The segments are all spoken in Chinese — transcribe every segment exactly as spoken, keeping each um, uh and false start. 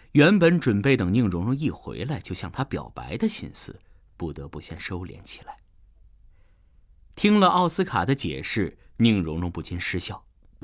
原本准备等宁荣荣一回来就向她表白的心思，不得不先收敛起来。听了奥斯卡的解释，宁荣荣不禁失笑。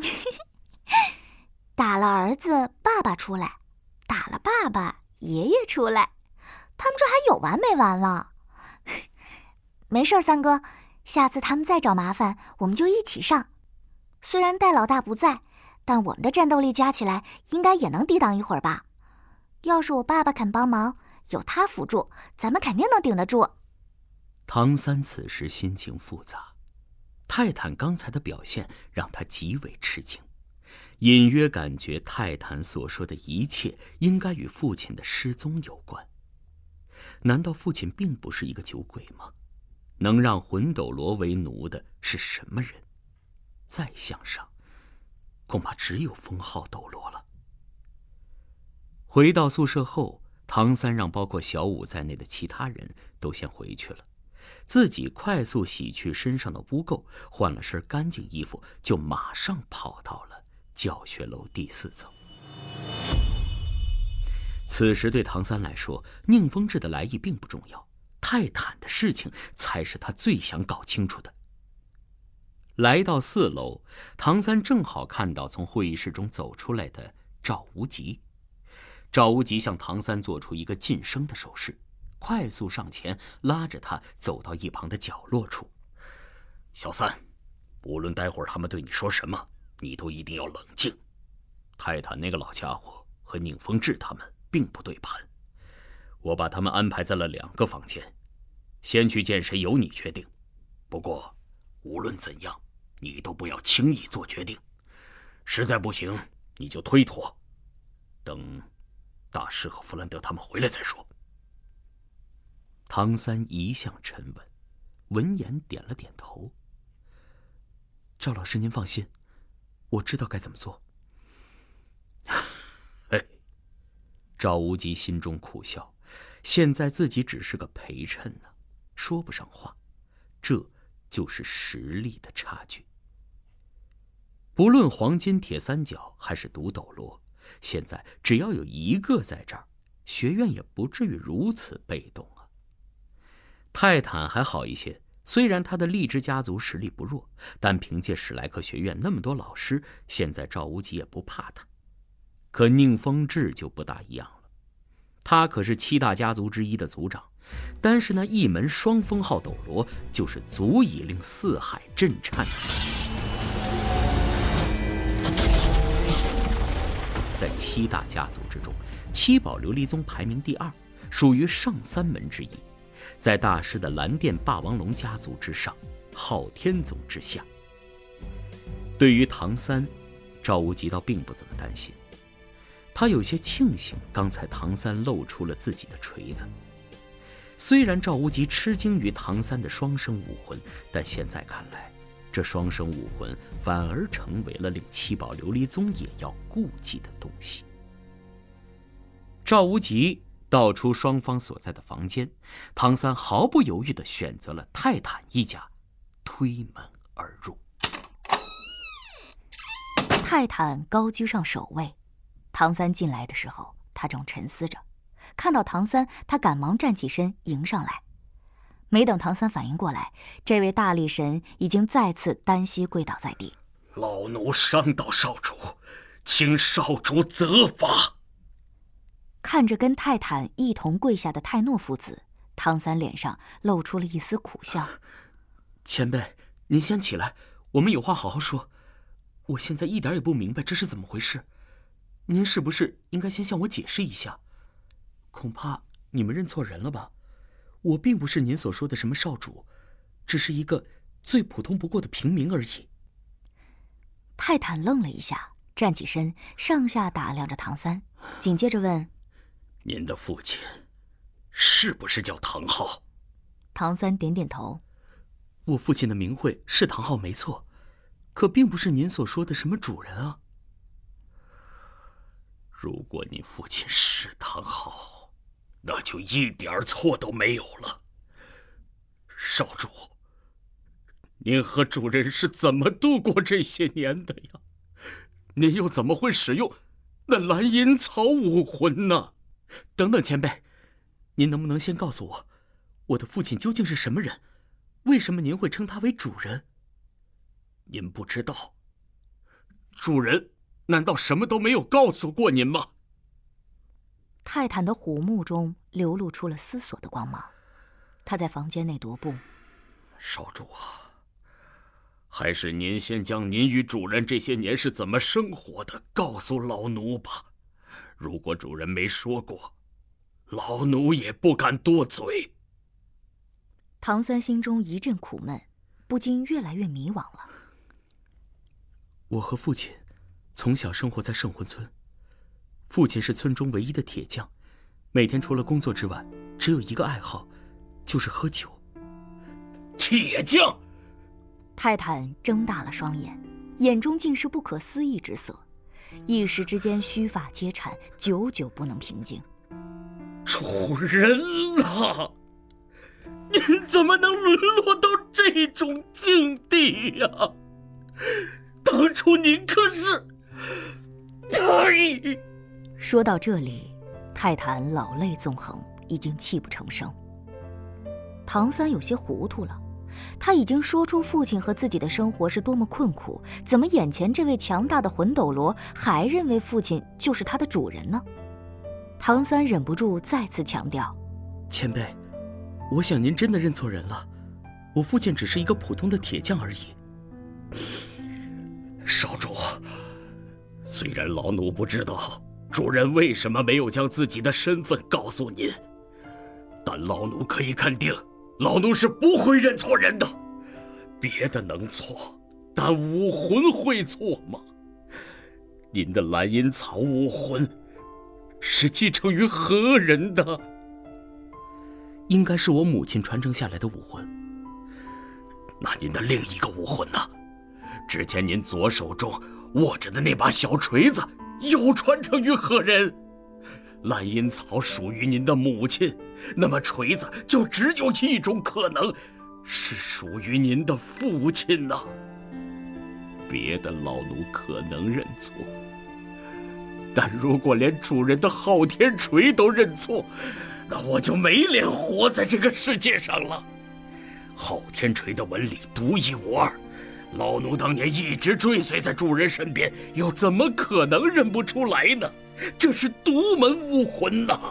打了儿子，爸爸出来；打了爸爸，爷爷出来。他们这还有完没完了？没事，三哥，下次他们再找麻烦，我们就一起上。虽然戴老大不在，但我们的战斗力加起来应该也能抵挡一会儿吧。要是我爸爸肯帮忙，有他辅助，咱们肯定能顶得住。 唐三此时心情复杂，泰坦刚才的表现让他极为吃惊，隐约感觉泰坦所说的一切应该与父亲的失踪有关。难道父亲并不是一个酒鬼吗？能让魂斗罗为奴的是什么人？再向上，恐怕只有封号斗罗了。回到宿舍后，唐三让包括小舞在内的其他人都先回去了，自己快速洗去身上的污垢，换了身干净衣服，就马上跑到了教学楼第四层。此时对唐三来说，宁风致的来意并不重要，泰坦的事情才是他最想搞清楚的。来到四楼，唐三正好看到从会议室中走出来的赵无极。赵无极向唐三做出一个噤声的手势，快速上前拉着他走到一旁的角落处。小三，无论待会儿他们对你说什么，你都一定要冷静。泰坦那个老家伙和宁风致他们并不对盘，我把他们安排在了两个房间，先去见谁由你决定。不过无论怎样，你都不要轻易做决定，实在不行你就推脱，等大师和弗兰德他们回来再说。唐三一向沉稳，闻言点了点头。赵老师您放心，我知道该怎么做。嘿，赵无极心中苦笑，现在自己只是个陪衬呢、啊，说不上话，这就是实力的差距。不论黄金铁三角还是独斗罗，现在只要有一个在这儿，学院也不至于如此被动啊。泰坦还好一些，虽然他的荔枝家族实力不弱，但凭借史莱克学院那么多老师，现在赵无极也不怕他。可宁风致就不大一样了，他可是七大家族之一的族长，单是那一门双封号斗罗，就是足以令四海震颤。在七大家族之中，七宝琉璃宗排名第二，属于上三门之一，在大师的蓝电霸王龙家族之上，昊天宗之下。对于唐三，赵无极倒并不怎么担心，他有些庆幸刚才唐三露出了自己的锤子。虽然赵无极吃惊于唐三的双生武魂，但现在看来，这双生武魂反而成为了令七宝琉璃宗也要顾忌的东西。赵无极道出双方所在的房间，唐三毫不犹豫地选择了泰坦一家，推门而入。 泰坦高居上首位，唐三进来的时候，他正沉思着，看到唐三，他赶忙站起身迎上来。没等唐三反应过来，这位大力神已经再次单膝跪倒在地。 老奴伤到少主，请少主责罚。 看着跟泰坦一同跪下的泰诺父子，唐三脸上露出了一丝苦笑。 前辈，您先起来，我们有话好好说。我现在一点也不明白这是怎么回事，您是不是应该先向我解释一下？恐怕你们认错人了吧？我并不是您所说的什么少主，只是一个最普通不过的平民而已。 泰坦愣了一下，站起身，上下打量着唐三，紧接着问： 您的父亲是不是叫唐昊？ 唐三点点头。 我父亲的名讳是唐昊没错，可并不是您所说的什么主人啊。 如果你父亲是唐昊，那就一点错都没有了。少主，您和主人是怎么度过这些年的呀？您又怎么会使用那蓝银草武魂呢？ 等等，前辈，您能不能先告诉我，我的父亲究竟是什么人？为什么您会称他为主人？ 您不知道？主人难道什么都没有告诉过您吗？ 泰坦的虎目中流露出了思索的光芒，他在房间内踱步。 少主啊，还是您先将您与主人这些年是怎么生活的告诉老奴吧。如果主人没说过，老奴也不敢多嘴。 唐三心中一阵苦闷，不禁越来越迷惘了。 我和父亲从小生活在圣魂村，父亲是村中唯一的铁匠，每天除了工作之外，只有一个爱好，就是喝酒。 铁匠！ 泰坦睁大了双眼，眼中尽是不可思议之色，一时之间须发皆颤，久久不能平静。 主人啊，您怎么能沦落到这种境地呀、啊？当初您可是……哎！ 说到这里，泰坦老泪纵横，已经泣不成声。唐三有些糊涂了，他已经说出父亲和自己的生活是多么困苦，怎么眼前这位强大的魂斗罗还认为父亲就是他的主人呢？唐三忍不住再次强调： 前辈，我想您真的认错人了，我父亲只是一个普通的铁匠而已。 少主，虽然老奴不知道主人为什么没有将自己的身份告诉您，但老奴可以肯定，老奴是不会认错人的。别的能错，但武魂会错吗？您的蓝银草武魂是继承于何人的？ 应该是我母亲传承下来的武魂。 那您的另一个武魂呢？之前您左手中握着的那把小锤子又传承于何人？蓝银草属于您的母亲，那么锤子就只有一种可能，是属于您的父亲呢、啊。别的老奴可能认错，但如果连主人的昊天锤都认错，那我就没脸活在这个世界上了。昊天锤的纹理独一无二，老奴当年一直追随在主人身边，又怎么可能认不出来呢？这是独门武魂呐！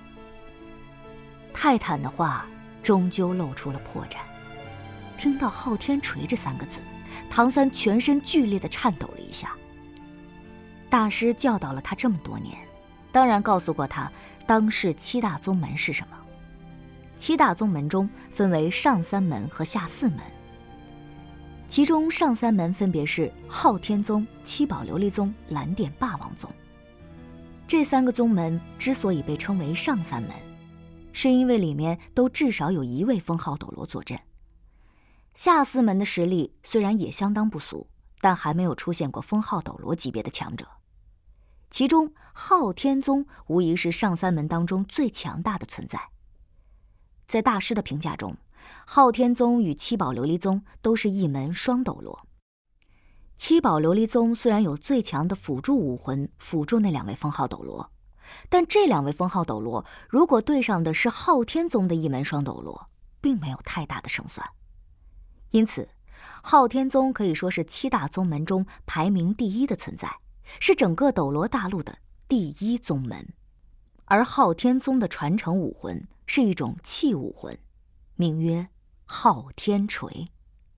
泰坦的话终究露出了破绽。听到昊天锤这三个字，唐三全身剧烈地颤抖了一下。大师教导了他这么多年，当然告诉过他当世七大宗门是什么。七大宗门中分为上三门和下四门，其中上三门分别是昊天宗、七宝琉璃宗、蓝电霸王宗。这三个宗门之所以被称为上三门，是因为里面都至少有一位封号斗罗坐镇。下四门的实力虽然也相当不俗，但还没有出现过封号斗罗级别的强者。其中昊天宗无疑是上三门当中最强大的存在。在大师的评价中，昊天宗与七宝琉璃宗都是一门双斗罗。七宝琉璃宗虽然有最强的辅助武魂辅助那两位封号斗罗，但这两位封号斗罗如果对上的是昊天宗的一门双斗罗，并没有太大的胜算。因此昊天宗可以说是七大宗门中排名第一的存在，是整个斗罗大陆的第一宗门。而昊天宗的传承武魂是一种气武魂，名曰昊天锤。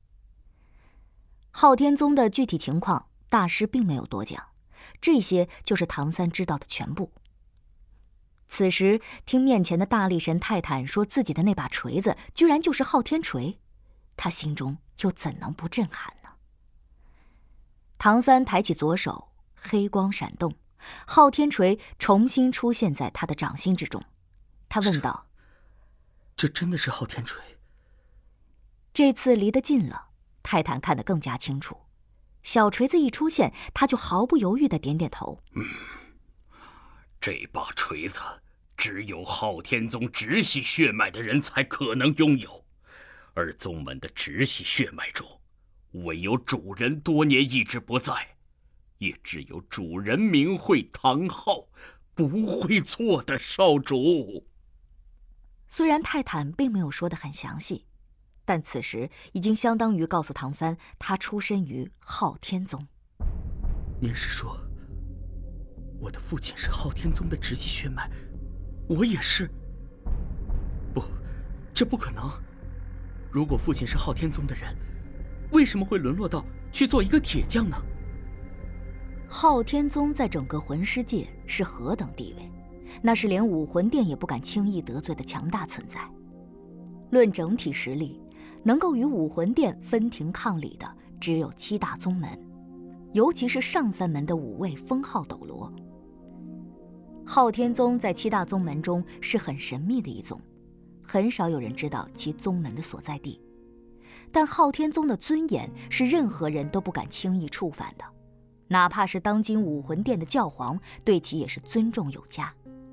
昊天宗的具体情况大师并没有多讲，这些就是唐三知道的全部。此时听面前的大力神泰坦说自己的那把锤子居然就是昊天锤，他心中又怎能不震撼呢？唐三抬起左手，黑光闪动，昊天锤重新出现在他的掌心之中。他问道： 这真的是昊天锤？ 这次离得近了，泰坦看得更加清楚。小锤子一出现，他就毫不犹豫地点点头。 嗯，这把锤子只有昊天宗直系血脉的人才可能拥有，而宗门的直系血脉中，唯有主人多年一直不在，也只有主人名讳唐昊， 不会错的，少主。 虽然泰坦并没有说得很详细，但此时已经相当于告诉唐三，他出身于昊天宗。 您是说，我的父亲是昊天宗的直系血脉，我也是？不，这不可能。如果父亲是昊天宗的人，为什么会沦落到去做一个铁匠呢？ 昊天宗在整个魂师界是何等地位，那是连武魂殿也不敢轻易得罪的强大存在。论整体实力，能够与武魂殿分庭抗礼的只有七大宗门，尤其是上三门的五位封号斗罗。昊天宗在七大宗门中是很神秘的一宗，很少有人知道其宗门的所在地。但昊天宗的尊严是任何人都不敢轻易触犯的，哪怕是当今武魂殿的教皇，对其也是尊重有加。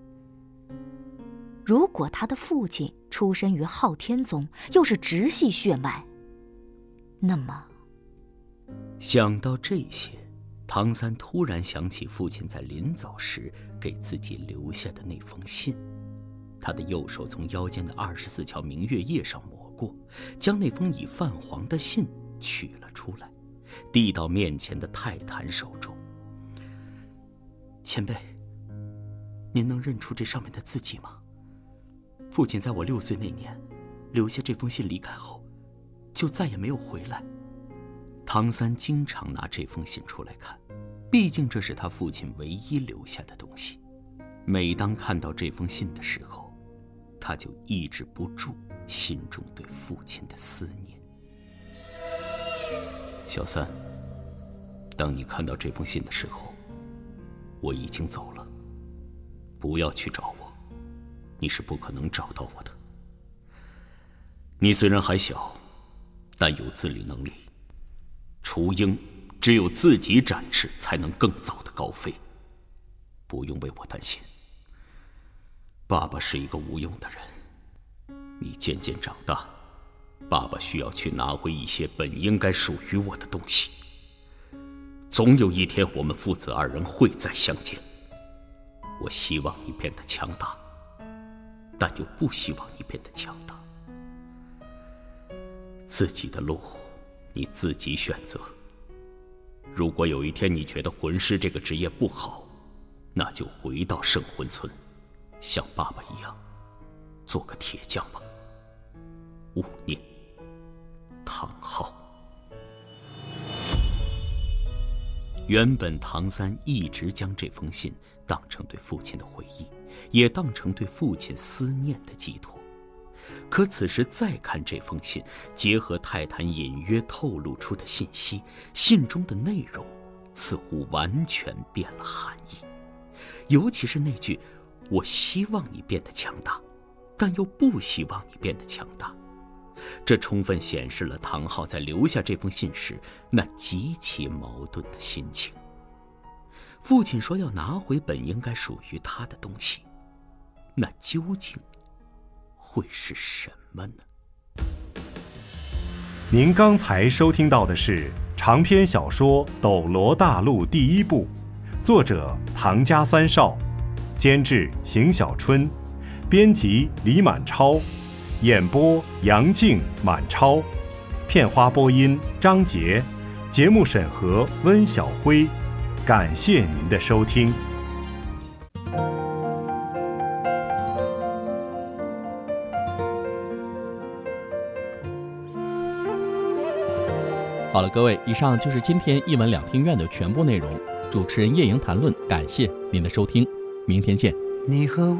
如果他的父亲出身于昊天宗，又是直系血脉，那么…… 想到这些，唐三突然想起父亲在临走时给自己留下的那封信。他的右手从腰间的二十四桥明月叶上抹过，将那封已泛黄的信取了出来，递到面前的泰坦手中。前辈，您能认出这上面的字迹吗？父亲在我六岁那年留下这封信离开后，就再也没有回来。唐三经常拿这封信出来看，毕竟这是他父亲唯一留下的东西。每当看到这封信的时候，他就抑制不住心中对父亲的思念。小三，当你看到这封信的时候，我已经走了，不要去找我，你是不可能找到我的。你虽然还小，但有自理能力。雏鹰只有自己展翅，才能更早的高飞。不用为我担心，爸爸是一个无用的人。你渐渐长大，爸爸需要去拿回一些本应该属于我的东西。总有一天，我们父子二人会再相见。我希望你变得强大，但又不希望你变得强大。自己的路你自己选择。如果有一天你觉得魂师这个职业不好，那就回到圣魂村，像爸爸一样做个铁匠吧。勿念，唐昊。原本唐三一直将这封信当成对父亲的回忆，也当成对父亲思念的寄托。可此时再看这封信，结合泰坦隐约透露出的信息，信中的内容似乎完全变了含义。尤其是那句“我希望你变得强大，但又不希望你变得强大”，这充分显示了唐昊在留下这封信时那极其矛盾的心情。父亲说要拿回本应该属于他的东西，那究竟会是什么呢？ 您刚才收听到的是长篇小说《斗罗大陆》第一部，作者唐家三少，监制邢小春，编辑李满超，演播杨静、满超，片花播音张杰，节目审核温小辉。感谢您的收听。 好了，各位，以上就是今天一文两厅院的全部内容。主持人叶莹谈论，感谢您的收听，明天见。你和